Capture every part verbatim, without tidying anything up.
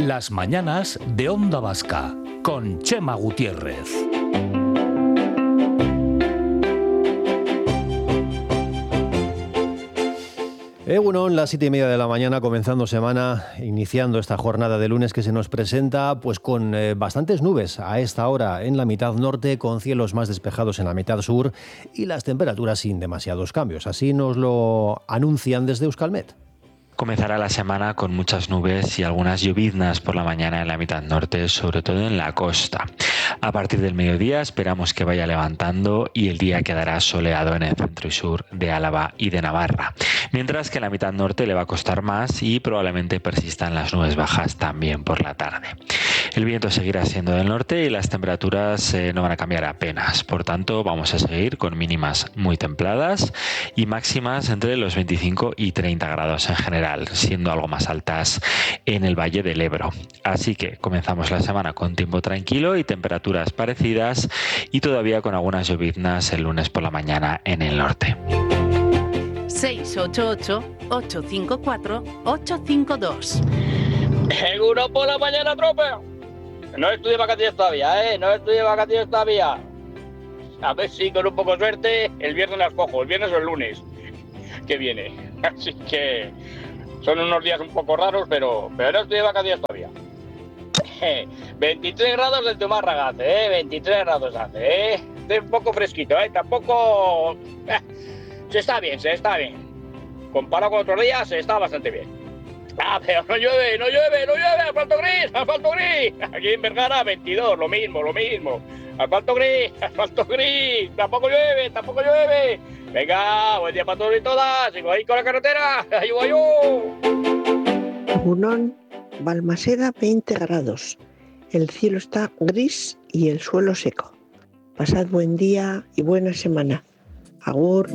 Las mañanas de Onda Vasca, con Chema Gutiérrez. Egunon, las siete y media de la mañana, comenzando semana, iniciando esta jornada de lunes que se nos presenta, pues con eh, bastantes nubes a esta hora en la mitad norte, con cielos más despejados en la mitad sur y las temperaturas sin demasiados cambios. Así nos lo anuncian desde Euskalmet. Comenzará la semana con muchas nubes y algunas lloviznas por la mañana en la mitad norte, sobre todo en la costa. A partir del mediodía esperamos que vaya levantando y el día quedará soleado en el centro y sur de Álava y de Navarra. Mientras que en la mitad norte le va a costar más y probablemente persistan las nubes bajas también por la tarde. El viento seguirá siendo del norte y las temperaturas eh, no van a cambiar apenas. Por tanto, vamos a seguir con mínimas muy templadas y máximas entre los veinticinco y treinta grados en general, siendo algo más altas en el Valle del Ebro. Así que comenzamos la semana con tiempo tranquilo y temperaturas parecidas y todavía con algunas lloviznas el lunes por la mañana en el norte. seis ocho ocho, ocho cinco cuatro, ocho cinco dos. Seguro por la mañana, tropa. No estoy de vacaciones todavía, ¿eh? No estoy de vacaciones todavía. A ver si con un poco de suerte el viernes las cojo, el viernes o el lunes que viene. Así que son unos días un poco raros, pero, pero no estoy de vacaciones todavía. veintitrés grados en Zumárraga hace, ¿eh? veintitrés grados hace, ¿eh? Estoy un poco fresquito, ¿eh? Tampoco... Eh, se está bien, se está bien. Comparado con otros días, se está bastante bien. Ah, pero no llueve, no llueve, no llueve, asfalto gris, asfalto gris. Aquí en Vergara, veintidós, lo mismo, lo mismo. Asfalto gris, asfalto gris, tampoco llueve, tampoco llueve. Venga, buen día para todos y todas, sigo ahí con la carretera, ayú, ayú. Unón, Balmaseda, veinte grados. El cielo está gris y el suelo seco. Pasad buen día y buena semana. Agur.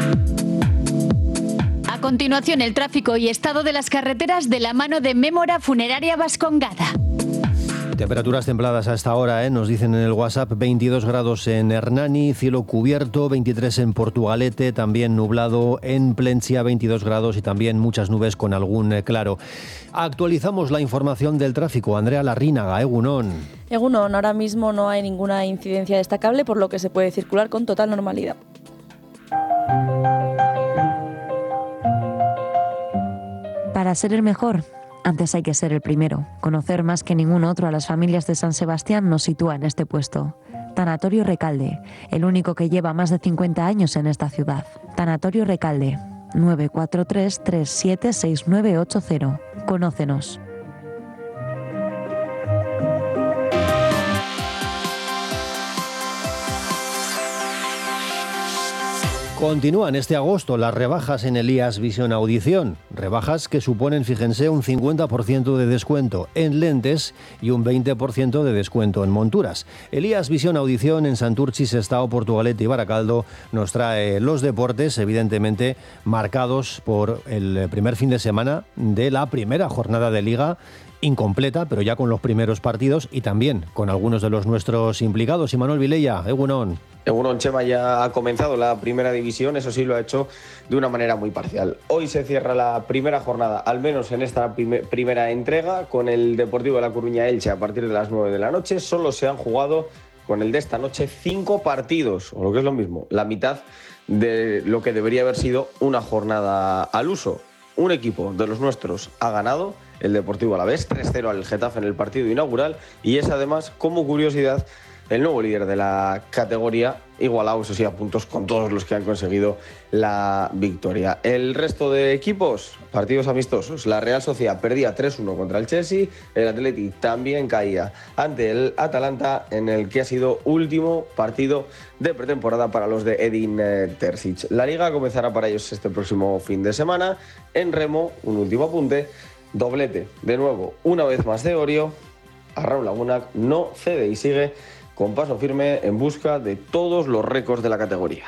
A continuación, el tráfico y estado de las carreteras de la mano de Mémora Funeraria Vascongada. Temperaturas templadas a esta hora, ¿eh? Nos dicen en el WhatsApp, veintidós grados en Hernani, cielo cubierto, veintitrés en Portugalete, también nublado en Plencia, veintidós grados y también muchas nubes con algún eh, claro. Actualizamos la información del tráfico. Andrea Larrínaga, Egunon. Egunon, ahora mismo no hay ninguna incidencia destacable, por lo que se puede circular con total normalidad. Para ser el mejor, antes hay que ser el primero. Conocer más que ningún otro a las familias de San Sebastián nos sitúa en este puesto. Tanatorio Recalde, el único que lleva más de cincuenta años en esta ciudad. Tanatorio Recalde, nueve cuatro tres, tres siete seis nueve ocho cero. Conócenos. Continúan este agosto las rebajas en Elías Visión Audición. Rebajas que suponen, fíjense, un cincuenta por ciento de descuento en lentes y un veinte por ciento de descuento en monturas. Elías Visión Audición en Santurchi, Sestao, Portugalete y Baracaldo nos trae los deportes, evidentemente marcados por el primer fin de semana de la primera jornada de Liga, incompleta, pero ya con los primeros partidos y también con algunos de los nuestros implicados. Imanol Vilella, Egunon. Egunon, Chema, ya ha comenzado la primera división, eso sí lo ha hecho de una manera muy parcial. Hoy se cierra la primera jornada, al menos en esta prim- primera entrega, con el Deportivo de La Coruña Elche a partir de las nueve de la noche. Solo se han jugado con el de esta noche cinco partidos, o lo que es lo mismo, la mitad de lo que debería haber sido una jornada al uso. Un equipo de los nuestros ha ganado, el Deportivo Alavés, tres cero al Getafe en el partido inaugural, y es además, como curiosidad, el nuevo líder de la categoría, igualado, eso sí, a puntos con todos los que han conseguido la victoria. El resto de equipos, partidos amistosos. La Real Sociedad perdía tres uno contra el Chelsea, el Atleti también caía ante el Atalanta, en el que ha sido último partido de pretemporada para los de Edin Terzic. La Liga comenzará para ellos este próximo fin de semana. En remo, un último apunte, doblete, de nuevo, una vez más de Orio. Arraun Laguna no cede y sigue con paso firme en busca de todos los récords de la categoría.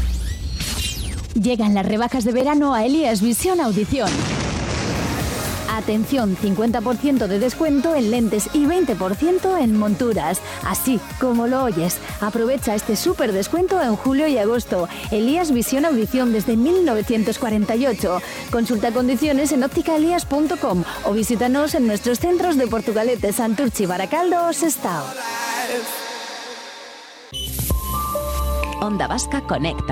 Llegan las rebajas de verano a Elías Visión Audición. Atención, cincuenta por ciento de descuento en lentes y veinte por ciento en monturas. Así como lo oyes. Aprovecha este súper descuento en julio y agosto. Elías Visión Audición desde mil novecientos cuarenta y ocho. Consulta condiciones en óptica elías punto com o visítanos en nuestros centros de Portugalete, Santurchi, Baracaldo o Sestao. Onda Vasca Conecta.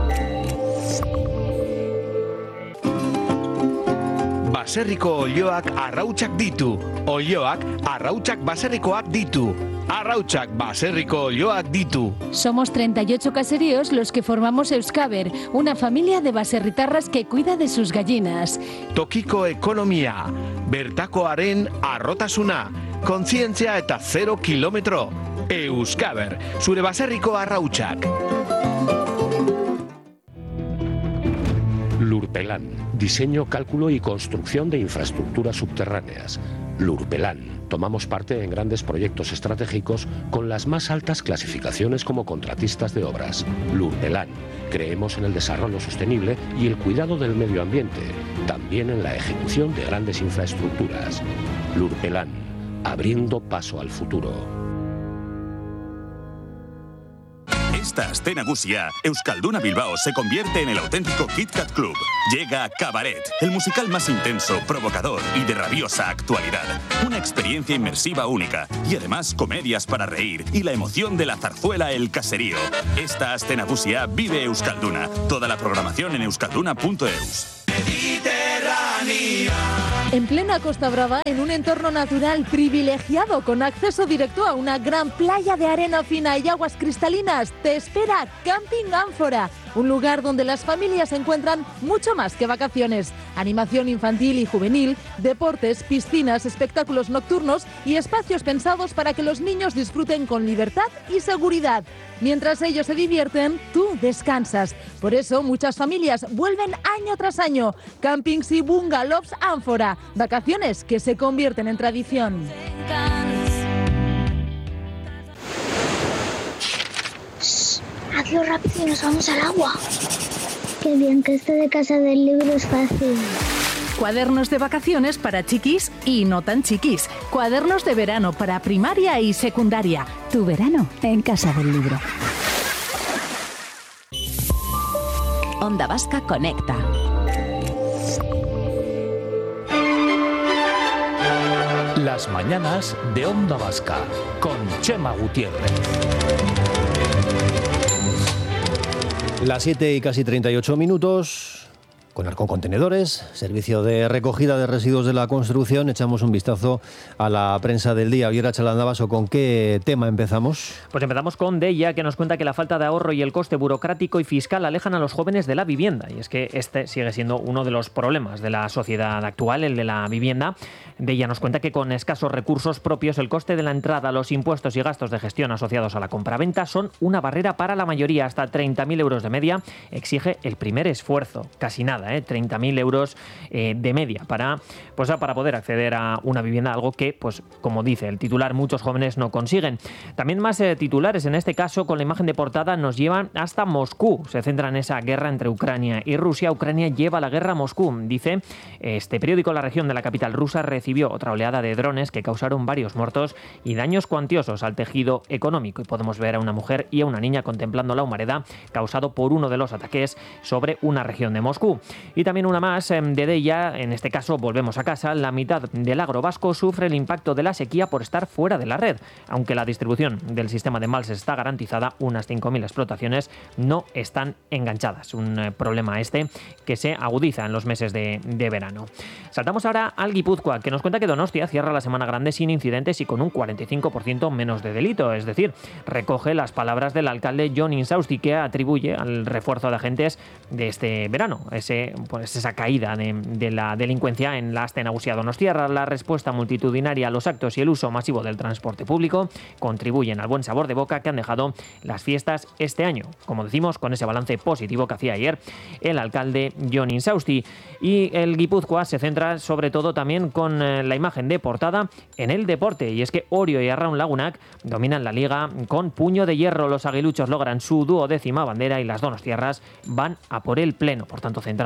Baserriko olioak arrautsak ditu. Olioak arrautsak baserrikoak ditu. Arrautsak baserriko olioak ditu. Somos treinta y ocho caseríos los que formamos Euskaber, una familia de baserritarras que cuida de sus gallinas. Tokiko ekonomia, bertakoaren arrotasuna, kontzientzia eta zero kilometro. Euskaber, zure baserriko arrautsak. Lurpelan, diseño, cálculo y construcción de infraestructuras subterráneas. Lurpelan, tomamos parte en grandes proyectos estratégicos con las más altas clasificaciones como contratistas de obras. Lurpelan, creemos en el desarrollo sostenible y el cuidado del medio ambiente, también en la ejecución de grandes infraestructuras. Lurpelan, abriendo paso al futuro. Esta aste nagusia, Euskalduna Bilbao se convierte en el auténtico Kit Kat Club. Llega Cabaret, el musical más intenso, provocador y de rabiosa actualidad. Una experiencia inmersiva única y además comedias para reír y la emoción de la zarzuela El Caserío. Esta aste nagusia vive Euskalduna. Toda la programación en euskalduna punto eus. En plena Costa Brava, en un entorno natural privilegiado con acceso directo a una gran playa de arena fina y aguas cristalinas, te espera Camping Ánfora, un lugar donde las familias encuentran mucho más que vacaciones. Animación infantil y juvenil, deportes, piscinas, espectáculos nocturnos y espacios pensados para que los niños disfruten con libertad y seguridad. Mientras ellos se divierten, tú descansas. Por eso muchas familias vuelven año tras año. Campings y bungalows Ánfora. Vacaciones que se convierten en tradición. Shh, hazlo rápido y nos vamos al agua. Qué bien que esto de casa del libro es fácil. Cuadernos de vacaciones para chiquis y no tan chiquis. Cuadernos de verano para primaria y secundaria. Tu verano en Casa del Libro. Onda Vasca Conecta. Las mañanas de Onda Vasca con Chema Gutiérrez. Las siete y casi treinta y ocho minutos. Con Arcón Contenedores, servicio de recogida de residuos de la construcción, echamos un vistazo a la prensa del día. Ollera Chalandabaso, ¿con qué tema empezamos? Pues empezamos con Deia, que nos cuenta que la falta de ahorro y el coste burocrático y fiscal alejan a los jóvenes de la vivienda. Y es que este sigue siendo uno de los problemas de la sociedad actual, el de la vivienda. Deia nos cuenta que con escasos recursos propios, el coste de la entrada, los impuestos y gastos de gestión asociados a la compraventa son una barrera para la mayoría. Hasta treinta mil euros de media exige el primer esfuerzo. Casi nada. ¿eh? treinta mil euros eh, de media para, pues, para poder acceder a una vivienda, algo que, pues como dice el titular, muchos jóvenes no consiguen. También más eh, titulares, en este caso con la imagen de portada, nos llevan hasta Moscú. Se centra en esa guerra entre Ucrania y Rusia. Ucrania lleva la guerra a Moscú. Dice este periódico, la región de la capital rusa recibió otra oleada de drones que causaron varios muertos y daños cuantiosos al tejido económico. Y podemos ver a una mujer y a una niña contemplando la humareda causado por uno de los ataques sobre una región de Moscú. Y también una más de Deia, en este caso volvemos a casa, la mitad del agro vasco sufre el impacto de la sequía por estar fuera de la red. Aunque la distribución del sistema de embalses está garantizada, unas cinco mil explotaciones no están enganchadas. Un eh, problema este que se agudiza en los meses de, de verano. Saltamos ahora al Guipúzcoa, que nos cuenta que Donostia cierra la Semana Grande sin incidentes y con un cuarenta y cinco por ciento menos de delito. Es decir, recoge las palabras del alcalde Jon Insausti, que atribuye al refuerzo de agentes de este verano, ese, pues esa caída de, de la delincuencia en la Aste Nagusia Donostiarra. La respuesta multitudinaria a los actos y el uso masivo del transporte público contribuyen al buen sabor de boca que han dejado las fiestas este año. Como decimos, con ese balance positivo que hacía ayer el alcalde Jon Insausti. Y el Guipúzcoa se centra sobre todo también con eh, la imagen de portada en el deporte. Y es que Orio y Arraun Lagunak dominan la liga con puño de hierro. Los aguiluchos logran su duodécima bandera y las donostiarras van a por el pleno. Por tanto, centrando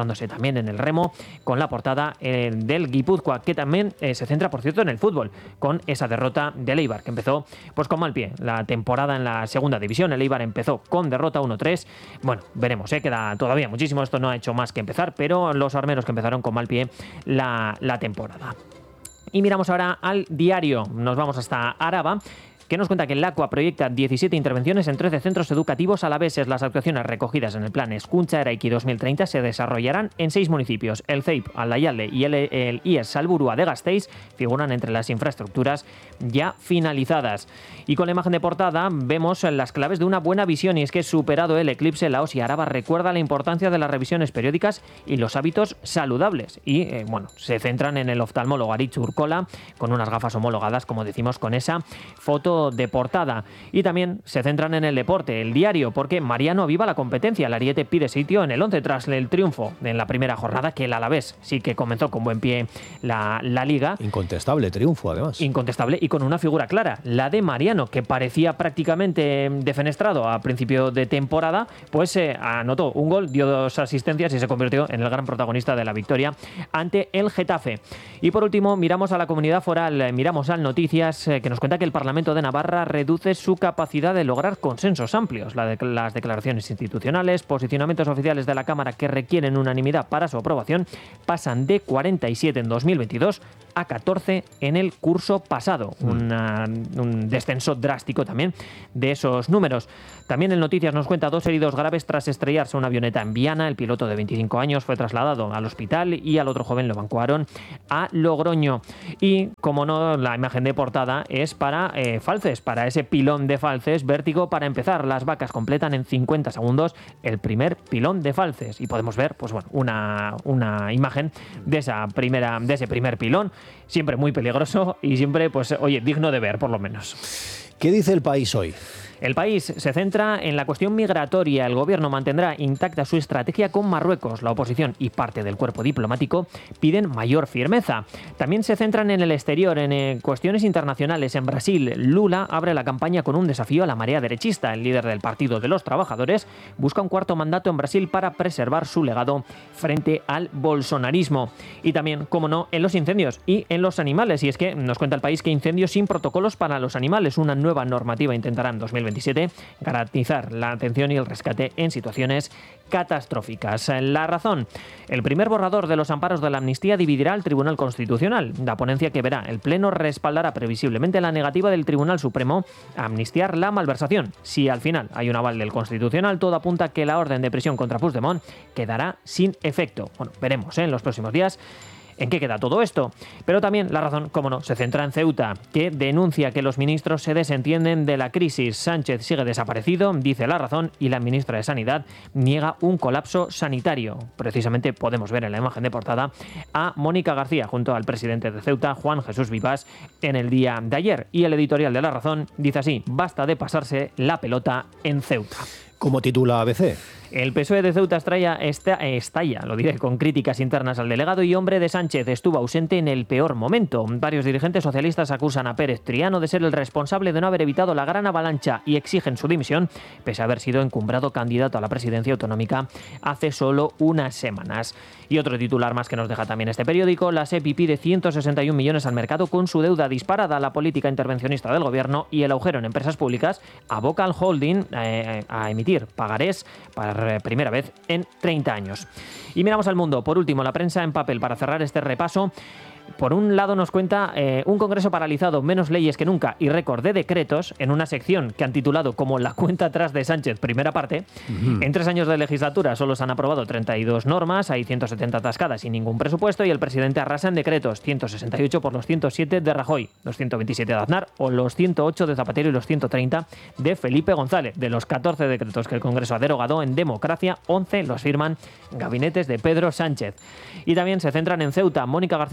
centrándose también en el remo, con la portada eh, del Guipúzcoa, que también eh, se centra, por cierto, en el fútbol, con esa derrota del Eibar, que empezó pues con mal pie la temporada en la segunda división. El Eibar empezó con derrota uno tres. Bueno, veremos, ¿eh? Queda todavía muchísimo, esto no ha hecho más que empezar, pero los armeros que empezaron con mal pie la, la temporada. Y miramos ahora al diario, nos vamos hasta Araba, que nos cuenta que el Aqua proyecta diecisiete intervenciones en trece centros educativos alaveses. Las actuaciones recogidas en el plan Escuntza Eraiki dos mil treinta se desarrollarán en seis municipios. El C E I P Aldaialde y el, el I E S Salburua de Gasteiz figuran entre las infraestructuras ya finalizadas. Y con la imagen de portada vemos las claves de una buena visión, y es que, superado el eclipse, la OSI Araba recuerda la importancia de las revisiones periódicas y los hábitos saludables. Y eh, bueno, se centran en el oftalmólogo Aritz Urkola, con unas gafas homologadas, como decimos, con esa foto de portada. Y también se centran en el deporte, el diario, porque Mariano aviva la competencia. El Ariete pide sitio en el once tras el triunfo en la primera jornada, que el Alavés sí que comenzó con buen pie la, la liga. Incontestable triunfo, además. Incontestable, y con una figura clara, la de Mariano, que parecía prácticamente defenestrado a principio de temporada, pues eh, anotó un gol, dio dos asistencias y se convirtió en el gran protagonista de la victoria ante el Getafe. Y por último, miramos a la comunidad foral, miramos al Noticias, eh, que nos cuenta que el Parlamento de Navarra reduce su capacidad de lograr consensos amplios. La de, las declaraciones institucionales, posicionamientos oficiales de la Cámara que requieren unanimidad para su aprobación, pasan de cuarenta y siete en dos mil veintidós a catorce en el curso pasado. Mm. Una, un descenso drástico también de esos números. También el Noticias nos cuenta dos heridos graves tras estrellarse una avioneta en Viana. El piloto de veinticinco años fue trasladado al hospital y al otro joven lo evacuaron a Logroño. Y, como no, la imagen de portada es para eh, Falces, para ese pilón de Falces, vértigo para empezar. Las vacas completan en cincuenta segundos el primer pilón de Falces y podemos ver, pues bueno, una, una imagen de esa primera, de ese primer pilón, siempre muy peligroso y siempre, pues, oye, digno de ver, por lo menos. ¿Qué dice El País hoy? El País se centra en la cuestión migratoria. El gobierno mantendrá intacta su estrategia con Marruecos. La oposición y parte del cuerpo diplomático piden mayor firmeza. También se centran en el exterior, en eh, cuestiones internacionales. En Brasil, Lula abre la campaña con un desafío a la marea derechista. El líder del Partido de los Trabajadores busca un cuarto mandato en Brasil para preservar su legado frente al bolsonarismo. Y también, como no, en los incendios y en los animales. Y es que nos cuenta El País que incendios sin protocolos para los animales. Una nueva normativa intentará en dos mil veintisiete garantizar la atención y el rescate en situaciones catastróficas. La Razón. El primer borrador de los amparos de la amnistía dividirá al Tribunal Constitucional. La ponencia que verá el Pleno respaldará previsiblemente la negativa del Tribunal Supremo a amnistiar la malversación. Si al final hay un aval del Constitucional, todo apunta a que la orden de prisión contra Puigdemont quedará sin efecto. Bueno, veremos ¿eh? en los próximos días ¿en qué queda todo esto? Pero también La Razón, cómo no, se centra en Ceuta, que denuncia que los ministros se desentienden de la crisis. Sánchez sigue desaparecido, dice La Razón, y la ministra de Sanidad niega un colapso sanitario. Precisamente podemos ver en la imagen de portada a Mónica García junto al presidente de Ceuta, Juan Jesús Vivas, en el día de ayer. Y el editorial de La Razón dice así: basta de pasarse la pelota en Ceuta. Como titula A B C. El P S O E de Ceuta estalla, esta, estalla, lo diré, con críticas internas al delegado y hombre de Sánchez. Estuvo ausente en el peor momento. Varios dirigentes socialistas acusan a Pérez Triano de ser el responsable de no haber evitado la gran avalancha y exigen su dimisión, pese a haber sido encumbrado candidato a la presidencia autonómica hace solo unas semanas. Y otro titular más que nos deja también este periódico: la SEPI pide ciento sesenta y un millones al mercado con su deuda disparada. La política intervencionista del gobierno y el agujero en empresas públicas aboca al holding eh, a emitir pagarés para primera vez en treinta años. Y miramos al mundo. Por último, la prensa en papel, para cerrar este repaso. Por un lado nos cuenta eh, un Congreso paralizado, menos leyes que nunca y récord de decretos, en una sección que han titulado como la cuenta atrás de Sánchez, primera parte. Uh-huh. En tres años de legislatura solo se han aprobado treinta y dos normas, hay ciento setenta atascadas sin ningún presupuesto y el presidente arrasa en decretos, ciento sesenta y ocho por los ciento siete de Rajoy, los ciento veintisiete de Aznar o los ciento ocho de Zapatero y los ciento treinta de Felipe González. De los catorce decretos que el Congreso ha derogado en democracia, once los firman gabinetes de Pedro Sánchez. Y también se centran en Ceuta. Mónica García admite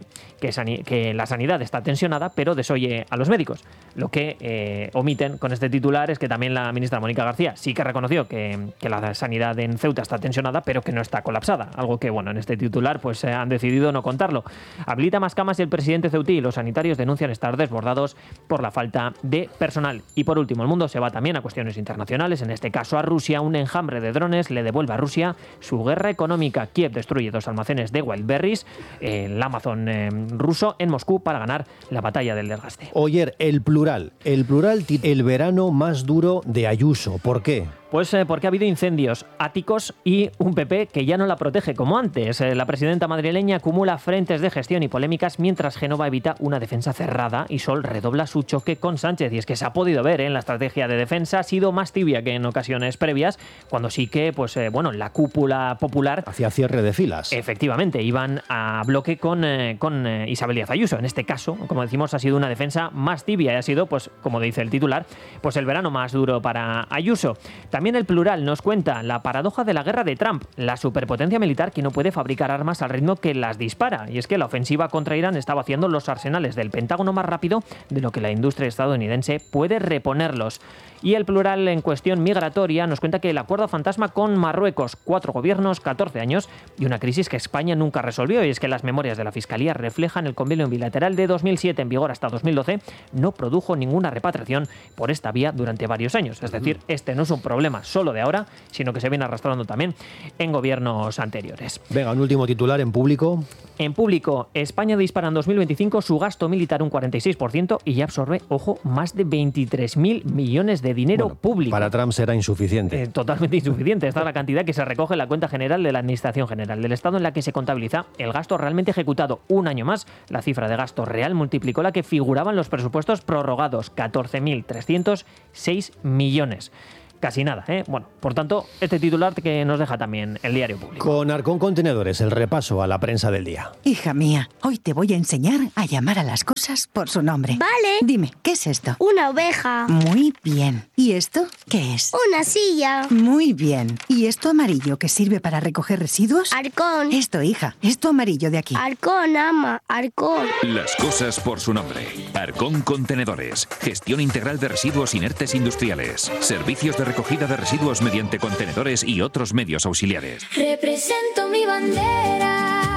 que, sani- que la sanidad está tensionada, pero desoye a los médicos. Lo que eh, omiten con este titular es que también la ministra Mónica García sí que reconoció que, que la sanidad en Ceuta está tensionada, pero que no está colapsada. Algo que, bueno, en este titular pues eh, han decidido no contarlo. Habilita más camas y el presidente ceutí y los sanitarios denuncian estar desbordados por la falta de personal. Y por último, el mundo se va también a cuestiones internacionales, en este caso a Rusia. Un enjambre de drones le devuelve a Rusia su guerra económica. Kiev destruye dos almacenes de Wildberries, el Amazon eh, ruso, en Moscú para ganar la batalla del desgaste. Oyer, el plural, el plural, el verano más duro de Ayuso. ¿Por qué? Pues eh, porque ha habido incendios áticos y un P P que ya no la protege como antes. Eh, la presidenta madrileña acumula frentes de gestión y polémicas mientras Génova evita una defensa cerrada y Sol redobla su choque con Sánchez. Y es que se ha podido ver en eh, la estrategia de defensa, ha sido más tibia que en ocasiones previas, cuando sí que, pues eh, bueno, la cúpula popular hacía cierre de filas. Efectivamente, iban a bloque con, eh, con eh, Isabel Díaz Ayuso. En este caso, como decimos, ha sido una defensa más tibia y ha sido, pues como dice el titular, pues el verano más duro para Ayuso. También También el plural nos cuenta la paradoja de la guerra de Trump, la superpotencia militar que no puede fabricar armas al ritmo que las dispara. Y es que la ofensiva contra Irán está vaciando los arsenales del Pentágono más rápido de lo que la industria estadounidense puede reponerlos. Y el plural en cuestión migratoria nos cuenta que el acuerdo fantasma con Marruecos, cuatro gobiernos, catorce años y una crisis que España nunca resolvió. Y es que las memorias de la Fiscalía reflejan el convenio bilateral de dos mil siete en vigor hasta dos mil doce, no produjo ninguna repatriación por esta vía durante varios años. Es decir, este no es un problema solo de ahora, sino que se viene arrastrando también en gobiernos anteriores. Venga, un último titular en público. En público, España dispara en dos mil veinticinco su gasto militar un cuarenta y seis por ciento y ya absorbe, ojo, más de veintitrés mil millones de dinero bueno, público. Para Trump será insuficiente. Eh, totalmente insuficiente. Esta es la cantidad que se recoge en la cuenta general de la Administración General del Estado, en la que se contabiliza el gasto realmente ejecutado. Un año más, la cifra de gasto real multiplicó la que figuraba en los presupuestos prorrogados, catorce mil trescientos seis millones. Casi nada, ¿eh? Bueno, por tanto, este titular que nos deja también el Diario Público. Con Arcón Contenedores, el repaso a la prensa del día. Hija mía, hoy te voy a enseñar a llamar a las cosas por su nombre. Vale. Dime, ¿qué es esto? Una oveja. Muy bien. ¿Y esto qué es? Una silla. Muy bien. ¿Y esto amarillo que sirve para recoger residuos? Arcón. Esto, hija, esto amarillo de aquí. Arcón, ama, Arcón. Las cosas por su nombre. Arcón Contenedores. Gestión integral de residuos inertes industriales. Servicios de recogida de residuos mediante contenedores y otros medios auxiliares. Represento mi bandera,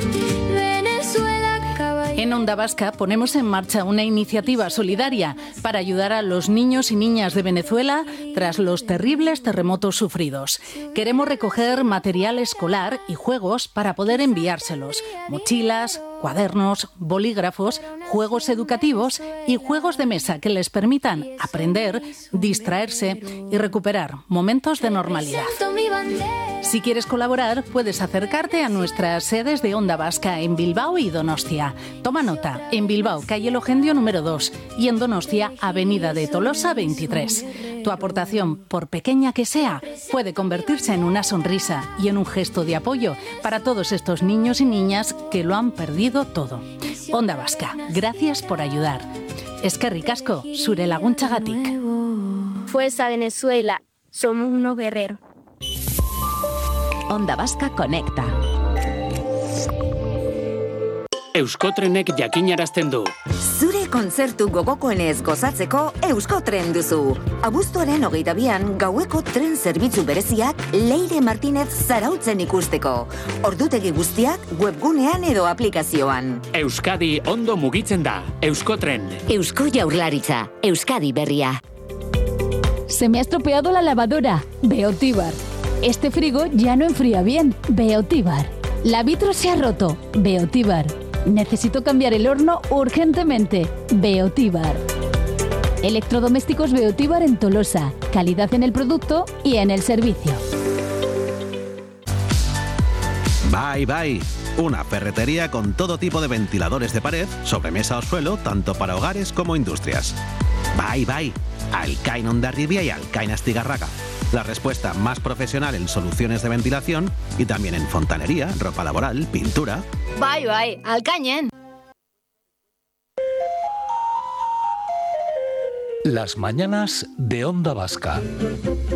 Venezuela, caballero. En Onda Vasca ponemos en marcha una iniciativa solidaria para ayudar a los niños y niñas de Venezuela tras los terribles terremotos sufridos. Queremos recoger material escolar y juegos para poder enviárselos. Mochilas, cuadernos, bolígrafos, juegos educativos y juegos de mesa que les permitan aprender, distraerse y recuperar momentos de normalidad. Si quieres colaborar, puedes acercarte a nuestras sedes de Onda Vasca en Bilbao y Donostia. Toma nota, en Bilbao, calle Logendio número dos y en Donostia, avenida de Tolosa veintitrés. Tu aportación, por pequeña que sea, puede convertirse en una sonrisa y en un gesto de apoyo para todos estos niños y niñas que lo han perdido todo. Onda Vasca, gracias por ayudar. Eskerrik asko, zure laguntzagatik. Fuerza Venezuela, somos unos guerreros. Onda Vasca Conecta. Euskotrenek jakinarazten du. Zure kontzertu gogokoenez gozatzeko Euskotren duzu. Abuztuaren hogeita bian gaueko tren zerbitzu bereziak Leire Martinez zarautzen ikusteko. Ordutegi guztiak webgunean edo aplikazioan. Euskadi ondo mugitzen da. Euskotren. Eusko Jaurlaritza. Euskadi berria. Se me ha estropeado la lavadora. Beotíbar. Este frigo ya no enfría bien. Beotíbar. La vitro se ha roto. Beotíbar. Necesito cambiar el horno urgentemente. Beotíbar. Electrodomésticos Beotíbar en Tolosa. Calidad en el producto y en el servicio. Bye Bye. Una ferretería con todo tipo de ventiladores de pared, sobremesa o suelo, tanto para hogares como industrias. Bye Bye. Alcain Hondarribia y Alcain Astigarraga. La respuesta más profesional en soluciones de ventilación y también en fontanería, ropa laboral, pintura. Bye Bye, Alcañen. Las mañanas de Onda Vasca.